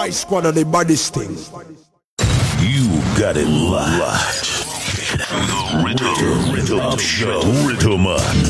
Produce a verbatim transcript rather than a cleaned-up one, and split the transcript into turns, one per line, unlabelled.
Vice Squad of the baddest thing.
You got it locked. The Rhythm, Rhythm Show. Rhythm